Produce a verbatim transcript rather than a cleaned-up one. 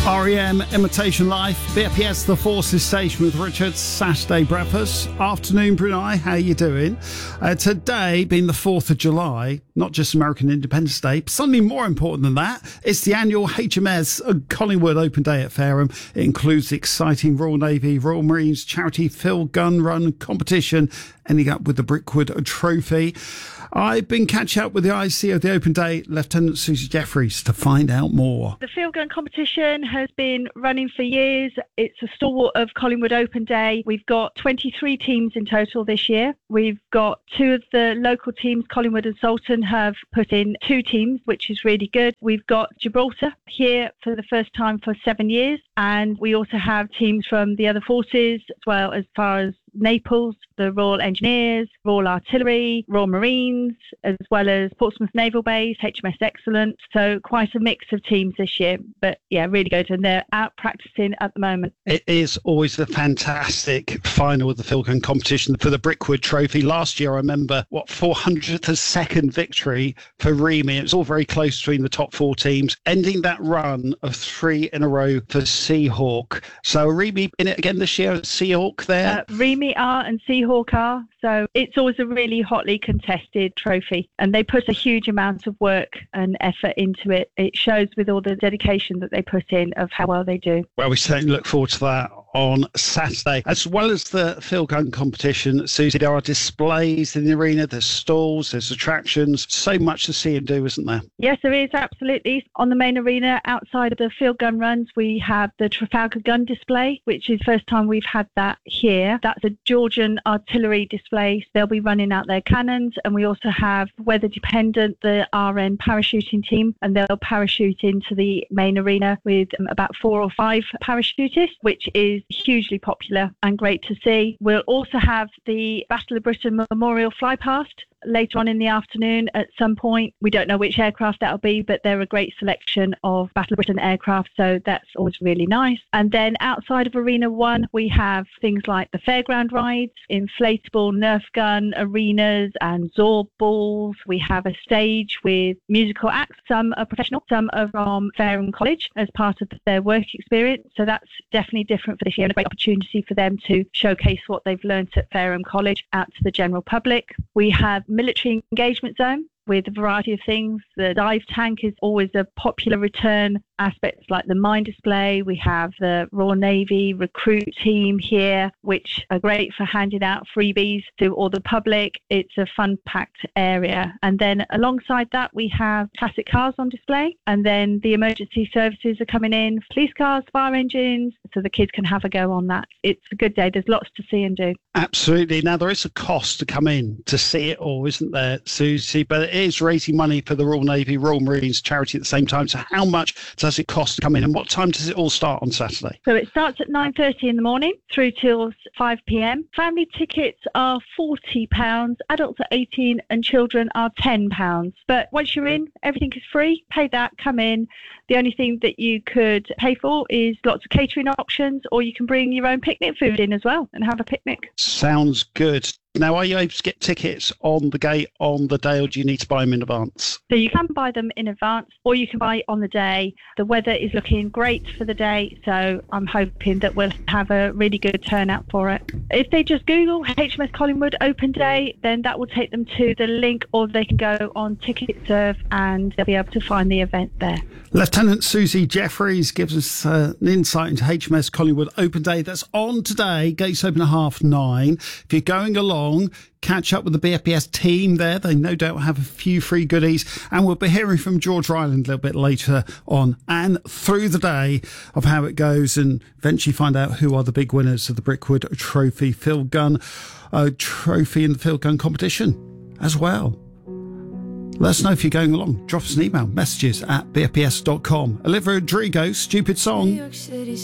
R E M, Imitation Life, B P S The Forces Station with Richard, Saturday breakfast. Afternoon, Brunei, how you doing? Uh, today, being the fourth of July, not just American Independence Day, but something more important than that, it's the annual H M S Collingwood Open Day at Fareham. It includes the exciting Royal Navy, Royal Marines charity Phil Gun Run competition, ending up with the Brickwood Trophy. I've been catching up with the I C of the Open Day, Lieutenant Susie Jeffries, to find out more. The field gun competition has been running for years. It's a stalwart of Collingwood Open Day. We've got twenty-three teams in total this year. We've got two of the local teams, Collingwood and Salton, have put in two teams, which is really good. We've got Gibraltar here for the first time for seven years. And we also have teams from the other forces, as well as far as Naples, the Royal Engineers, Royal Artillery, Royal Marines, as well as Portsmouth Naval Base, H M S Excellent. So quite a mix of teams this year. But yeah, really good. And they're out practicing at the moment. It is always a fantastic final of the field gun competition for the Brickwood Trophy. Last year, I remember, what, four hundredth of second victory for Remy. It was all very close between the top four teams, ending that run of three in a row for Seahawk. So Remy in it again this year, Seahawk there? Uh, Remy are and Seahawk are. So it's always a really hotly contested trophy. And they put a huge amount of work and effort into it. It shows with all the dedication that they put in of how well they do. Well, we certainly look forward to that on Saturday. As well as the field gun competition, Susie, there are displays in the arena, there's stalls, there's attractions, so much to see and do, isn't there? Yes, there is, absolutely. On the main arena, outside of the field gun runs, we have the Trafalgar gun display, which is the first time we've had that here. That's a Georgian artillery display. They'll be running out their cannons, and we also have weather dependent, the R N parachuting team, and they'll parachute into the main arena with um, about four or five parachutists, which is hugely popular and great to see. We'll also have the Battle of Britain Memorial Fly Past later on in the afternoon at some point. We don't know which aircraft that'll be, but they're a great selection of Battle of Britain aircraft, so that's always really nice. And then outside of Arena one, we have things like the fairground rides, inflatable Nerf gun arenas and Zorb balls. We have a stage with musical acts. Some are professional, some are from Fareham College as part of their work experience, so that's definitely different for this year and a great opportunity for them to showcase what they've learnt at Fareham College out to the general public. We have military engagement zone with a variety of things. The dive tank is always a popular return. Aspects like the mine display. We have the Royal Navy recruit team here, which are great for handing out freebies to all the public. It's a fun-packed area. And then alongside that, we have classic cars on display. And then the emergency services are coming in, police cars, fire engines, so the kids can have a go on that. It's a good day. There's lots to see and do. Absolutely. Now, there is a cost to come in to see it all, isn't there, Susie? But it is raising money for the Royal Navy, Royal Marines charity at the same time. So how much does it cost to come in, and what time does it all start on Saturday? So it starts at nine thirty in the morning through till five p.m. Family tickets are forty pounds, adults are eighteen and children are ten pounds. But once you're in, everything is free. Pay that, come in. The only thing that you could pay for is lots of catering options, or you can bring your own picnic food in as well and have a picnic. Sounds good. Now, are you able to get tickets on the gate on the day, or do you need to buy them in advance? So you can buy them in advance, or you can buy on the day. The weather is looking great for the day, so I'm hoping that we'll have a really good turnout for it. If they just Google H M S Collingwood Open Day, then that will take them to the link, or they can go on TicketServe and they'll be able to find the event there. Lieutenant Susie Jeffries gives us uh, an insight into H M S Collingwood Open Day. That's on today. Gates open at half nine. If you're going along, catch up with the B F P S team there. They no doubt have a few free goodies, and we'll be hearing from George Ryland a little bit later on and through the day of how it goes, and eventually find out who are the big winners of the Brickwood Trophy field gun uh, trophy in the field gun competition as well. Let us know if you're going along. Drop us an email, messages at b f p s dot com. Olivia Rodrigo, Stupid Song.